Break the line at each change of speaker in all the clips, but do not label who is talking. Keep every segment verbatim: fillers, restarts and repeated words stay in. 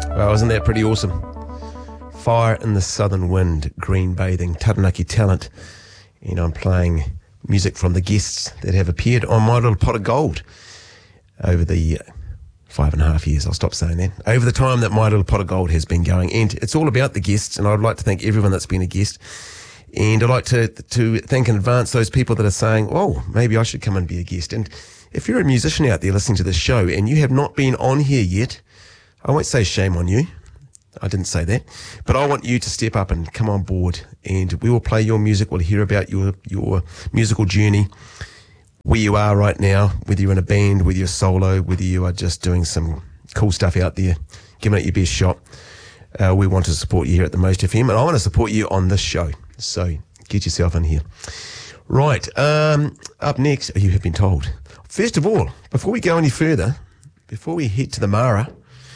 Well, isn't that pretty awesome? Fire in the Southern Wind, Green Bathing, Taranaki Talent. And I'm playing music from the guests that have appeared on My Little Pot of Gold over the five and a half years. I'll stop saying that. Over the time that My Little Pot of Gold has been going. And it's all about the guests, and I'd like to thank everyone that's been a guest. And I'd like to to thank in advance those people that are saying, oh, maybe I should come and be a guest. And if you're a musician out there listening to this show and you have not been on here yet, I won't say shame on you. I didn't say that. But I want you to step up and come on board, and we will play your music. We'll hear about your, your musical journey, where you are right now, whether you're in a band, whether you're solo, whether you are just doing some cool stuff out there, giving it your best shot. Uh, we want to support you here at the Most F M, and I want to support you on this show. So get yourself in here. Right, um, up next, you have been told. First of all, before we go any further, before we head to the Mara,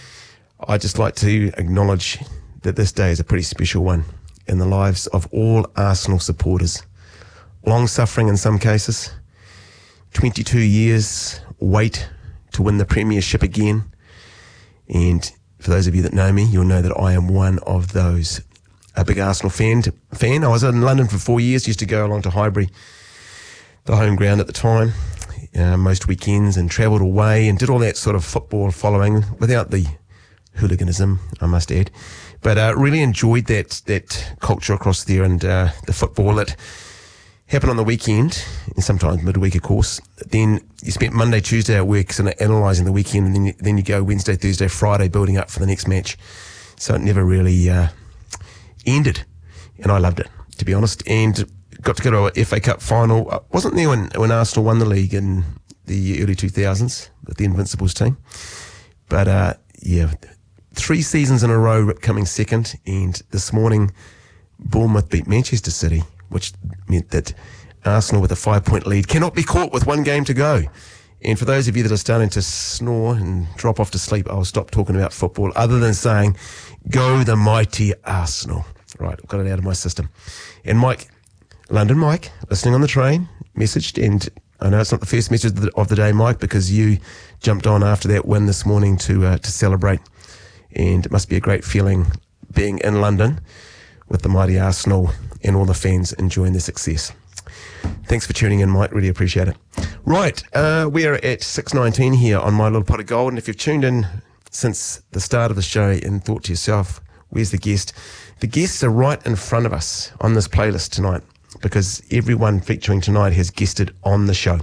I'd just like to acknowledge that this day is a pretty special one in the lives of all Arsenal supporters. Long-suffering in some cases, twenty-two years wait to win the Premiership again. And for those of you that know me, you'll know that I am one of those. A big Arsenal fan. fan. I was in London for four years, used to go along to Highbury, the home ground at the time, uh, most weekends, and travelled away and did all that sort of football following without the hooliganism, I must add. But uh, really enjoyed that that culture across there, and uh, the football that happened on the weekend, and sometimes midweek, of course. Then you spent Monday, Tuesday at work sort of analysing the weekend, and then you, then you go Wednesday, Thursday, Friday building up for the next match. So it never really uh, ended, and I loved it, to be honest. And got to go to a F A Cup final. I wasn't there when, when Arsenal won the league in the early two thousands with the Invincibles team. But uh, yeah, three seasons in a row coming second, and this morning Bournemouth beat Manchester City, which meant that Arsenal with a five-point lead cannot be caught with one game to go. And for those of you that are starting to snore and drop off to sleep, I'll stop talking about football other than saying, go the mighty Arsenal. Right, I've got it out of my system. And Mike, London Mike, listening on the train, messaged, and I know it's not the first message of the, of the day, Mike, because you jumped on after that win this morning to uh, to celebrate. And it must be a great feeling being in London with the mighty Arsenal and all the fans enjoying their success. Thanks for tuning in, Mike. Really appreciate it. Right, uh, we are at six nineteen here on My Little Pot of Gold, and if you've tuned in since the start of the show and thought to yourself, where's the guest? The guests are right in front of us on this playlist tonight, because everyone featuring tonight has guested on the show.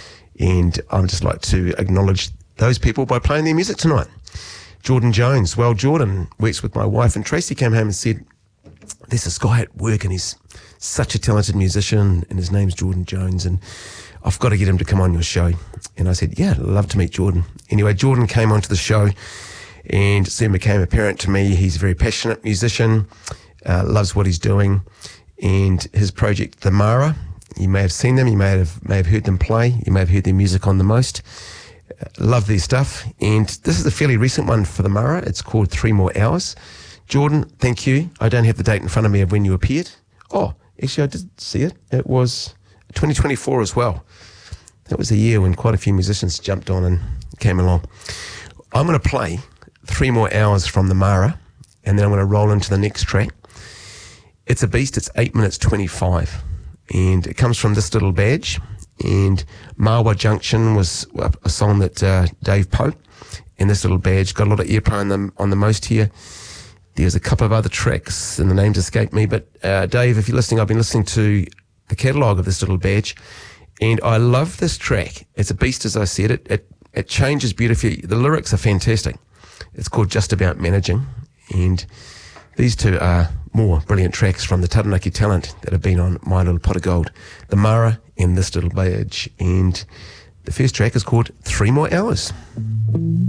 And I'd just like to acknowledge those people by playing their music tonight. Jordan Jones. Well, Jordan works with my wife, and Tracy came home and said, there's this guy at work and he's such a talented musician and his name's Jordan Jones and I've got to get him to come on your show. And I said, yeah, I'd love to meet Jordan. Anyway, Jordan came onto the show and soon became apparent to me he's a very passionate musician, uh, loves what he's doing, and his project, The Mara, you may have seen them, you may have may have heard them play, you may have heard their music on The Most. Uh, love their stuff, and this is a fairly recent one for The Mara. It's called Three More Hours. Jordan, thank you. I don't have the date in front of me of when you appeared. Oh, actually, I did see it. It was twenty twenty-four as well. That was a year when quite a few musicians jumped on and came along. I'm going to play Three More Hours from The Mara, and then I'm going to roll into the next track. It's a beast. It's eight minutes twenty-five, and it comes from This Little Badge. And Marwa Junction was a song that uh, Dave Pope and This Little Badge got a lot of airplay on the, on the Most here. There's a couple of other tracks, and the names escape me. But uh, Dave, if you're listening, I've been listening to the catalogue of This Little Badge, and I love this track. It's a beast, as I said. It it, it changes beautifully. The lyrics are fantastic. It's called Just About Managing, and these two are more brilliant tracks from the Taranaki Talent that have been on My Little Pot of Gold, The Mara and This Little Badge. And the first track is called Three More Hours.